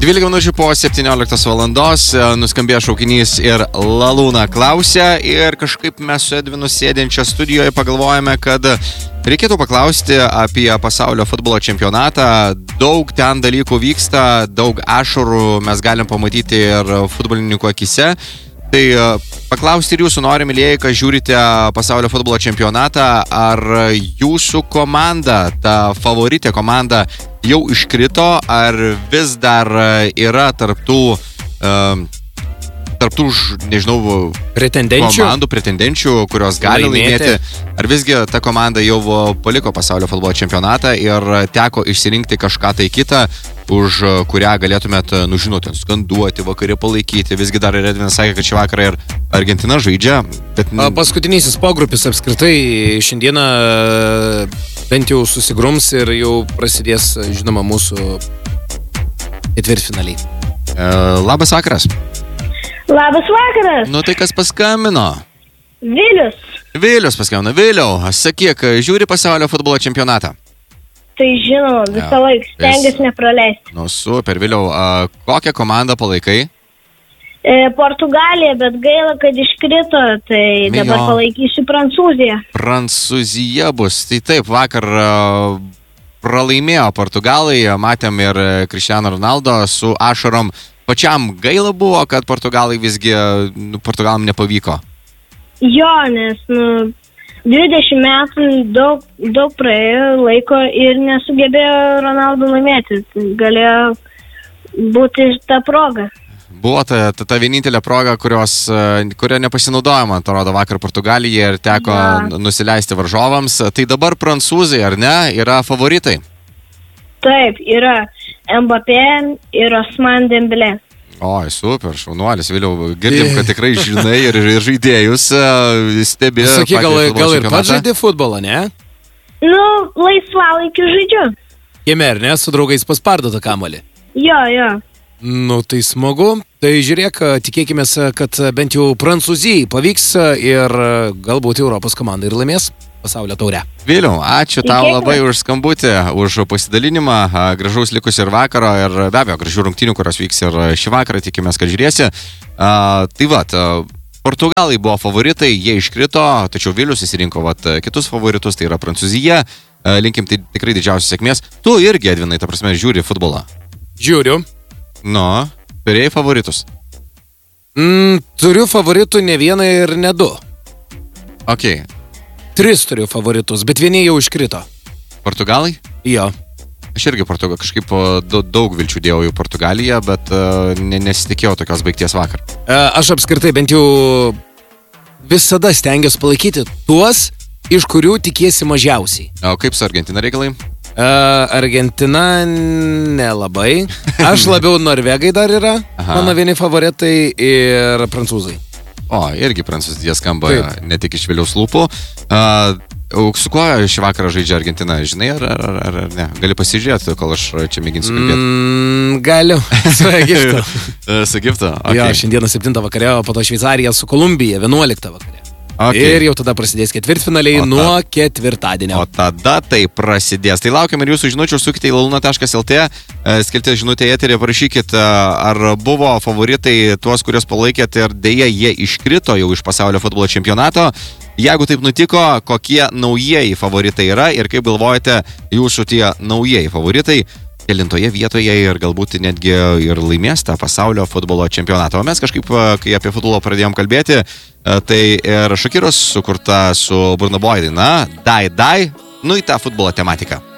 12 minučių po 17 valandos nuskambėjo šaukinys ir Lalūna klausia ir kažkaip mes su Edvinu sėdinčia studijoje pagalvojame, kad reikėtų paklausti apie pasaulio futbolo čempionatą. Daug ten dalykų vyksta, daug ašarų mes galim pamatyti ir futbolininkų akise. Tai paklausti ir jūsų nori, mylėjai, kad žiūrite pasaulio futbolo čempionatą, ar jūsų komanda, ta favoritė komanda, jau iškrito, ar vis dar yra tarptų, nežinau, pretendenčių, kurios gali laimėti, ar visgi ta komanda jau paliko pasaulio futbolo čempionatą ir teko išsirinkti kažką tai kitą, už kurią galėtumėt, žinoti, skanduoti, vakarė palaikyti. Visgi dar ir Edvinas sakė, kad šį vakarą ir Argentina žaidžia. Bet... Paskutinysis pogrupis apskritai šiandieną bent jau susigrums ir jau prasidės, žinoma, mūsų ketvirtfinaliai. Labas vakaras. Labas vakaras. Nu tai kas paskambino? Vilius paskambino. Viliau, sakyk, žiūri pasaulio futbolo čempionatą? Tai žinoma, visą laiką stengiasi nepraleisti. Nu super, Viliau, kokią komandą palaikai? Portugalija, bet gaila, kad iškrito, tai dabar palaikysiu Prancūziją. Prancūzija bus, tai taip, vakar pralaimėjo Portugalai, matėm ir Cristiano Ronaldo su ašarom. Pačiam gaila buvo, kad Portugalai visgi, Portugalam nepavyko? Jo, nes, 20 metų daug praėjo laiko ir nesugebėjo Ronaldo laimėti. Galėjo būti ta proga. Buvo ta vienintelė proga, kuria nepasinaudojama, atrodo, vakar Portugalija ir teko nusileisti varžovams. Tai dabar prancūzai, ar ne, yra favoritai? Taip, yra Mbappé ir Ousmane Dembélé. Oi, super, šaunuolis, Viliau, girdim, kad tikrai žinai ir žaidėjus stebi. Sakyk, gal ir pats žaidė futbolą, ne? Laisvalaikiu žaidžiu. Kieme, ar ne, su draugais paspardo tą kamuolį? Jo. Tai smagu. Tai žiūrėk, tikėkime, kad bent jau Prancūzijai pavyks ir galbūt Europos komanda ir laimės pasaulio taurę. Viliau, ačiū tau labai už skambutį, už pasidalinimą, gražaus likusio ir vakaro ir be abejo gražių rungtynių, kurios vyks ir šį vakarą, tikimės, kad žiūrėsi. Tai Portugalai buvo favoritai, jie iškrito, tačiau Vilius įsirinko kitus favoritus, tai yra Prancūzija. Linkim tai tikrai didžiausios sėkmės. Tu irgi, Edvinai, ta prasme, žiūri futbolą? Žiūriu. Turėjai favoritus? Turiu favoritų ne vieną ir ne du. Ok. 3 turiu favoritus, bet vieni jau iškrito. Portugalai? Jo. Aš irgi kažkaip daug vilčių dėjau į Portugaliją, bet nesitikėjau tokios baigties vakar. Aš apskritai bent jau visada stengiuosi palaikyti tuos, iš kurių tikiesi mažiausiai. O kaip su Argentina reikalai? Argentina nelabai. Aš labiau Norvegai dar yra, mano vieni favoritai ir prancūzai. O, irgi prancūzija skamba ne tik iš Viliaus lūpų. Su kuo šį vakarą žaidžia Argentina, žinai, ar ne? Gali pasižiūrėti, kol aš čia mėginsiu kalbėti? Galiu, su Egiptu. Su Egiptu? Jo, šiandieną 7 vakare, o po to Šveicarija su Kolumbija 11 vakare. Ir jau tada prasidės ketvirtfinaliai nuo ketvirtadienio. O tada tai prasidės. Tai laukiam ir jūsų žinučių, užsukite į laluna.lt, skelbti žinutę eterį, parašykit, ar buvo favoritai tuos, kurios palaikėt ir dėja jie iškrito jau iš pasaulio futbolo čempionato. Jeigu taip nutiko, kokie naujieji favoritai yra ir kaip galvojate jūsų tie naujieji favoritai, kelintoje vietoje ir galbūt netgi ir laimės tą pasaulio futbolo čempionatą. O mes kažkaip, kai apie futbolą pradėjom kalbėti, tai ir Šakiros sukurta su Burna Boy daina Die Die, į tą futbolo tematiką.